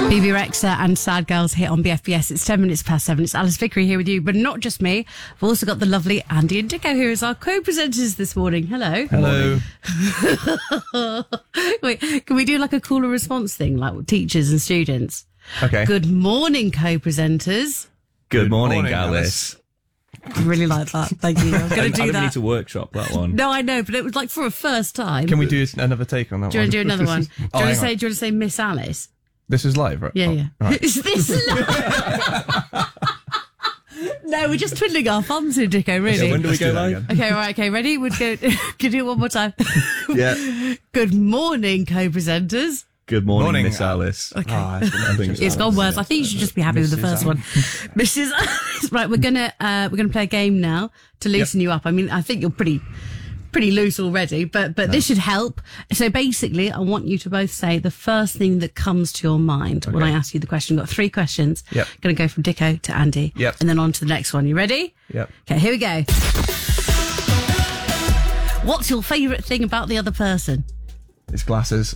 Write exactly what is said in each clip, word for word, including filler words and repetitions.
B B Rexa and Sad Girls here on B F B S. It's ten minutes past seven. It's Alice Vickery here with you, but not just me. I've also got the lovely Andy and Dicko here as our co-presenters this morning. Hello. Hello. Wait, can we do like a cooler response thing, like teachers and students? Okay. Good morning, co-presenters. Good, Good morning, morning, Alice. I really like that. Thank you. I'm going to I do don't need that. to workshop that one. No, I know, but it was like for a first time. Can we do another take on that do you one? want to do another one? Do you Oh, want to hang say? on. Do you want to say Miss Alice? This is live, right? Yeah, Oh, yeah. right. Is this live? No, we're just twiddling our thumbs here, Dicko, really. So when do we Let's go do that live? again. Okay, right, okay, ready? We'll go, can do it one more time. Yeah. Good morning, co-presenters. Good morning, Morning, Miss Al- Alice. Okay. Ah, it's been- I think It's gone worse. I think you should just be happy with the Missus first one. Missus Alice. Right, we're gonna uh, we're gonna play a game now to loosen you up. I mean, I think you're pretty pretty loose already, but but this should help. So basically, I want you to both say the first thing that comes to your mind when I ask you the question. We've got three questions. Yep. Gonna go from Dicko to Andy. Yep. And then on to the next one. You ready? Yep. Okay, here we go. What's your favourite thing about the other person? It's glasses.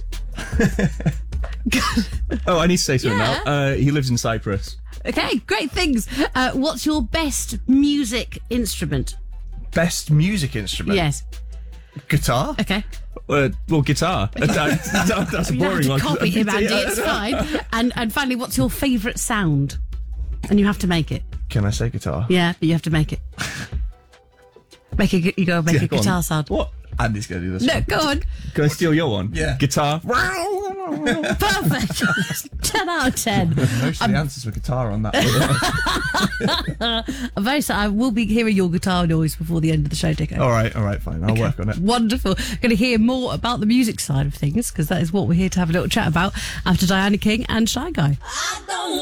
Oh, I need to say something Yeah. now. Uh, he lives in Cyprus. Okay, great things. Uh, what's your best music instrument? Best music instrument? Yes. Guitar? Okay. Uh, well, guitar. That- that- that's a You have boring to one. copy him, Andy. Yeah. It's fine. And and finally, what's your favourite sound? And you have to make it. Can I say guitar? Yeah, but you have to make it. Make a gu- you go make Yeah, a go on. guitar sound. What? Andy's going to do this No, one. go on. Can I steal your one? Yeah. Guitar. Perfect. ten out of ten. Most of the answers were guitar on that one. I'm very sorry. I will be hearing your guitar noise before the end of the show, Dicko. all right, all right, fine. I'll work on it. Wonderful. Going to hear more about the music side of things because that is what we're here to have a little chat about after Diana King and Shy Guy. I don't